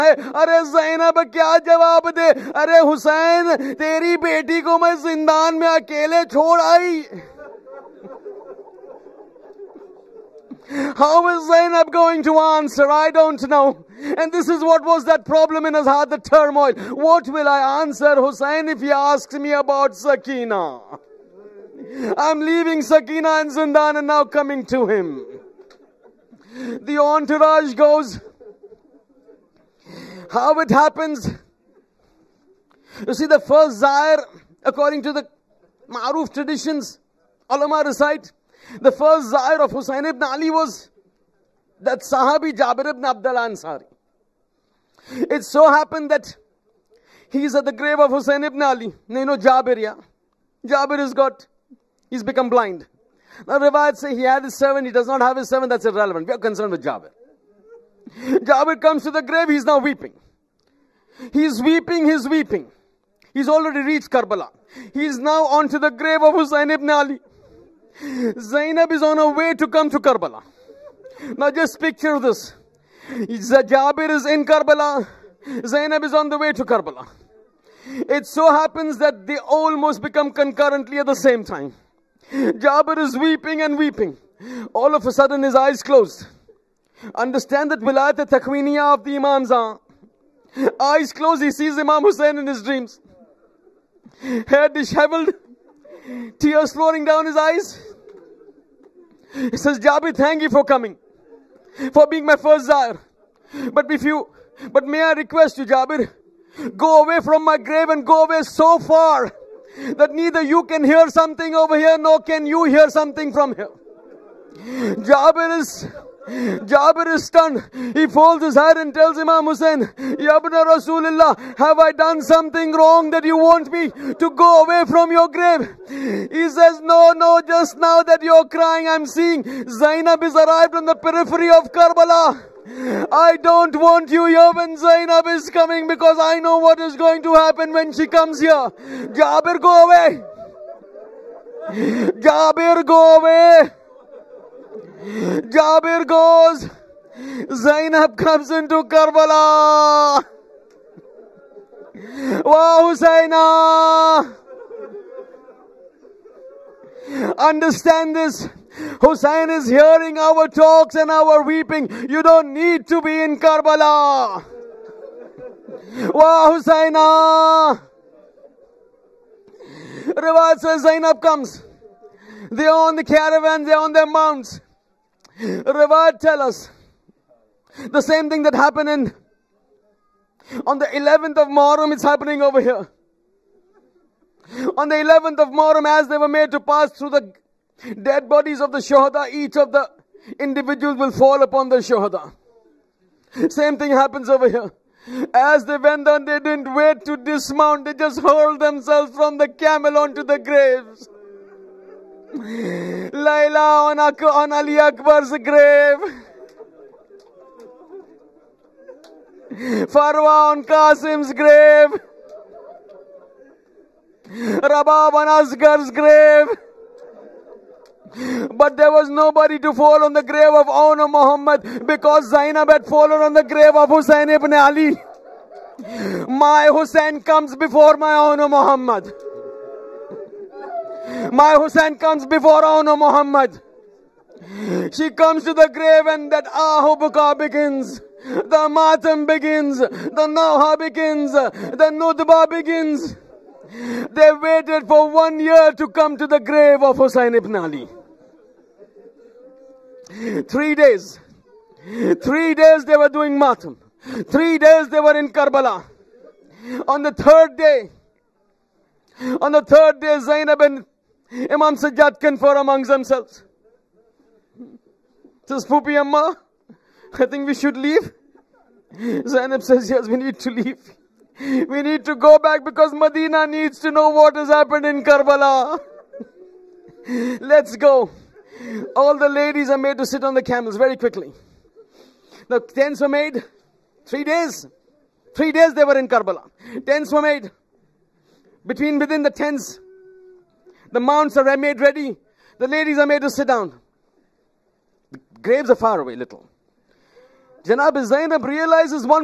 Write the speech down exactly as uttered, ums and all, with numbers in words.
अरे ज़ैनब क्या जवाब दे, अरे हुसैन तेरी बेटी को मैं जिंदान में अकेले छोड़ आई. How is Zainab going to answer? I don't know. And this is what was that problem in his heart, the turmoil. What will I answer Hussein if he asks me about Sakina? I'm leaving Sakina and Zindan and now coming to him. The entourage goes. How it happens? You see, the first Zair, according to the Ma'ruf traditions, ulama recite, the first Zair of Hussein ibn Ali was that Sahabi Jabir ibn Abdullah Ansari. It so happened that he's at the grave of Hussein ibn Ali. You know Jabir, yeah? Jabir has got, he's become blind. Now Riwayat say he had his servant, he does not have his servant, that's irrelevant. We are concerned with Jabir. Jabir comes to the grave, he's now weeping. He's weeping, he's weeping. He's already reached Karbala. He's now onto the grave of Hussein ibn Ali. Zainab is on her way to come to Karbala. Now just picture this. Jabir is in Karbala. Zainab is on the way to Karbala. It so happens that they almost become concurrently at the same time. Jabir is weeping and weeping. All of a sudden his eyes closed. Understand that Wilayat Takwiniya of the Imams are. Eyes closed, he sees Imam Hussein in his dreams. Hair disheveled. Tears flowing down his eyes. He says, Jabir, thank you for coming. For being my first Zair. But if you, but may I request you, Jabir, go away from my grave and go away so far that neither you can hear something over here nor can you hear something from here. Jabir is, Jabir is stunned. He folds his hair and tells Imam Hussein, Ya Ibn Rasulullah, have I done something wrong that you want me to go away from your grave? He says, no, no, just now that you're crying, I'm seeing Zainab is arrived on the periphery of Karbala. I don't want you here when Zainab is coming because I know what is going to happen when she comes here. Jabir, go away. Jabir, go away. Jabir goes. Zainab comes into Karbala. Wow, Husaina. Understand this. Hussein is hearing our talks and our weeping. You don't need to be in Karbala. Wow, Husaina. Riwayat says Zainab comes. They are on the caravan, they are on their mounts. Riwayat tell us the same thing that happened in on the eleventh of Muharram, it's happening over here. On the eleventh of Muharram, as they were made to pass through the dead bodies of the Shuhada, each of the individuals will fall upon the Shuhada. Same thing happens over here. As they went on, they didn't wait to dismount, they just hurled themselves from the camel onto the graves. Layla on, on Ali Akbar's grave. Farwa on Qasim's grave. Rabab on Asgar's grave. But there was nobody to fall on the grave of Auna Muhammad because Zainab had fallen on the grave of Hussein ibn Ali. My Hussein comes before my Auna Muhammad. My Hussein comes before Auna Muhammad. She comes to the grave and that Ahu Buka begins. The Matam begins. The Nauha begins. The Nudba begins. They waited for one year to come to the grave of Hussein ibn Ali. Three days. Three days they were doing Matam. Three days they were in Karbala. On the third day, on the third day, Zainab and Imam Sajjad confer amongst themselves. Says, Pupi Amma, I think we should leave. Zainab says, yes, we need to leave. We need to go back because Medina needs to know what has happened in Karbala. Let's go. All the ladies are made to sit on the camels very quickly. The tents were made. Three days. Three days they were in Karbala. Tents were made. Between, within the tents, the mounts are made ready. The ladies are made to sit down. The graves are far away little. Janab Zainab realizes one